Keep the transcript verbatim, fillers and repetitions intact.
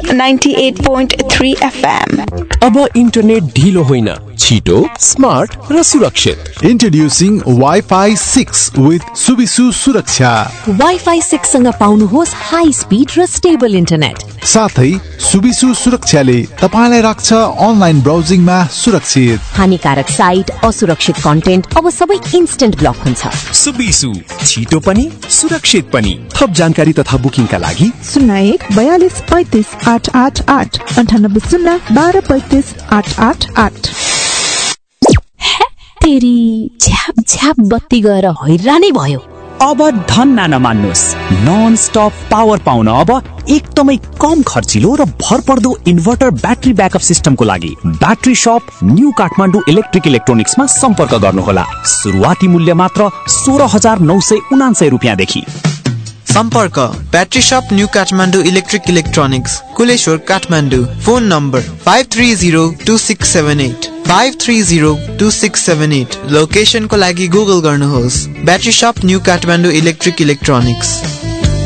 ninety-eight point three F M. अब internet ढिलो होइन, छिटो, स्मार्ट र सुरक्षित. Introducing Wi-Fi six with Subisu सुरक्षा. Wi-Fi six सँग पाउनुहोस् हाई स्पिड र स्टेबल इन्टरनेट. साथै सुबिसु सुरक्षाले तपाईलाई राख्छ अनलाइन ब्राउजिङमा सुरक्षित. हानिकारक साइट, असुरक्षित कन्टेन्ट अब सबै इन्स्टेन्ट ब्लक हुन्छ. सुबिसु, छिटो पनि सुरक्षित पनि. थप जानकारी तथा बुकिङका लागि शून्य एक बयालीस पैंतीस आठ आठ आठ अन्ठानब्बे शून्य बाह्र पैंतीस आठ आठ आठ. तेरी झ्याप झ्याप बत्ती गएर हैरानै भयो. अब धन्न नमान्नुस्, नन स्टप पावर पाउन अब एकदमै कम खर्चिलो र भरपर्दो इन्भर्टर ब्याट्री ब्याकअप सिस्टमको लागि ब्याट्री शप न्यू काठमाडौँ इलेक्ट्रिक इलेक्ट्रोनिक्समा सम्पर्क गर्नुहोला. सुरुवाती मूल्य मात्र सोह्र हजार नौ सय उनान्सय रुपियाँदेखि. सम्पर्क ब्याट्री शप new Kathmandu electric electronics, Kuleshwar Kathmandu. Phone number five three zero two six seven eight five three zero two six seven eight. लोकेसनको लागि गुगल गर्नुहोस् ब्याट्री शप न्यू काठमाडौँ इलेक्ट्रिक इलेक्ट्रोनिक्स.